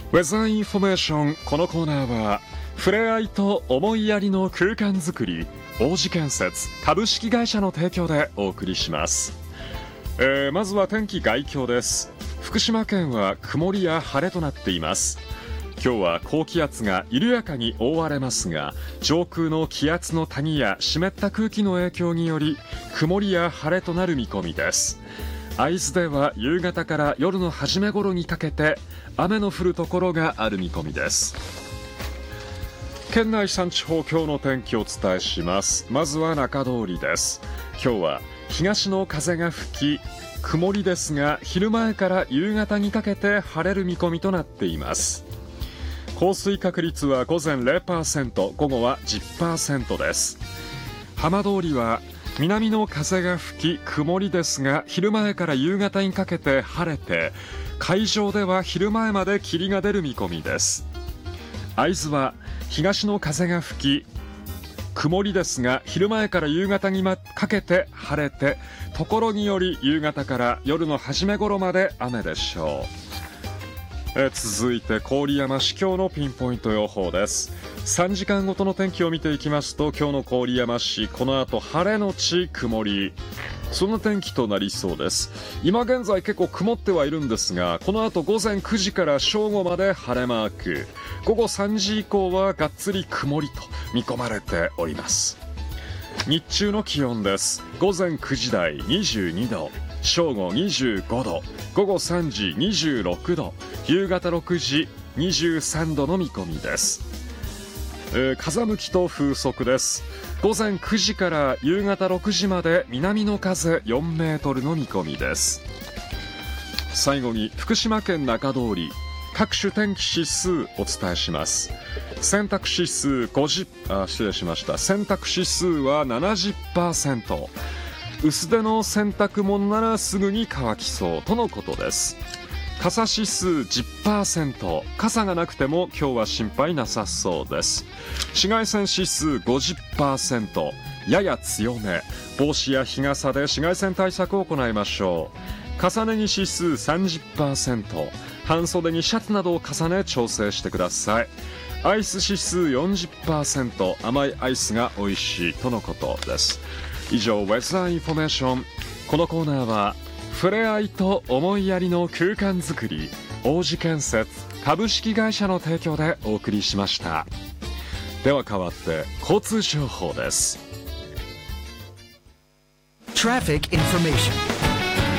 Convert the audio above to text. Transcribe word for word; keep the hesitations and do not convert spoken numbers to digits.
ウェザーインフォメーション。このコーナーは触れ合いと思いやりの空間づくり、王子建設株式会社の提供でお送りします。えー、まずは天気概況です。福島県は曇りや晴れとなっています。今日は高気圧が緩やかに覆われますが、上空の気圧の谷や湿った空気の影響により曇りや晴れとなる見込みです。会津では夕方から夜の初め頃にかけて雨の降るところがある見込みです。県内さん地方今日の天気をお伝えします。まずは中通りです。今日は東の風が吹き、曇りですが昼前から夕方にかけて晴れる見込みとなっています。降水確率は午前 ゼロパーセント、午後は じゅっパーセント です。浜通りは南の風が吹き曇りですが昼前から夕方にかけて晴れて、海上では昼前まで霧が出る見込みです。会津は東の風が吹き曇りですが昼前から夕方にかけて晴れて、ところにより夕方から夜の初め頃まで雨でしょう。え続いて郡山市今日のピンポイント予報です。さんじかんごとの天気を見ていきますと、今日の郡山市、この後晴れのち曇り、そんな天気となりそうです。今現在結構曇ってはいるんですが、この後午前くじから正午まで晴れマーク、午後さんじ以降はがっつり曇りと見込まれております。日中の気温です。午前くじ台にじゅうにど、正午にじゅうごど、午後さんじにじゅうろくど、夕方ろくじにじゅうさんどの見込みです。えー、風向きと風速です。午前くじから夕方ろくじまで南の風よんメートルの見込みです。最後に福島県中通り、各種天気指数お伝えします。洗濯指数ごじゅう、あ、失礼しました。洗濯指数は ななじゅっパーセント。薄手の洗濯物ならすぐに乾きそうとのことです。傘指数 じゅっパーセント、傘がなくても今日は心配なさそうです。紫外線指数 ごじゅっパーセント、やや強め、帽子や日傘で紫外線対策を行いましょう。重ね着指数 さんじゅっパーセント、半袖にシャツなどを重ね調整してください。アイス指数 よんじゅっパーセント、甘いアイスが美味しいとのことです。以上、ウェザーインフォメーション。このコーナーは触れ合いと思いやりの空間づくり、王子建設株式会社の提供でお送りしました。では代わって交通情報です。 Traffic information